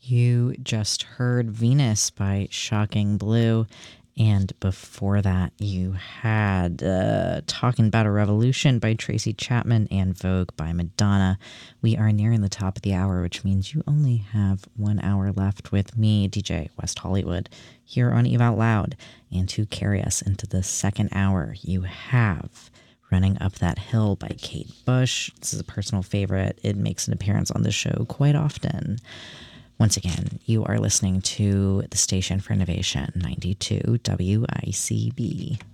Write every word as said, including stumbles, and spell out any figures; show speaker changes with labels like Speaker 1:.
Speaker 1: You just heard Venus by Shocking Blue. And before that, you had uh, Talking About a Revolution by Tracy Chapman and Vogue by Madonna. We are nearing the top of the hour, which means you only have one hour left with me, D J West Hollywood, here on Eve Out Loud. And to carry us into the second hour, you have Running Up That Hill by Kate Bush. This is a personal favorite. It makes an appearance on the show quite often. Once again, you are listening to the Station for Innovation, ninety-two W I C B.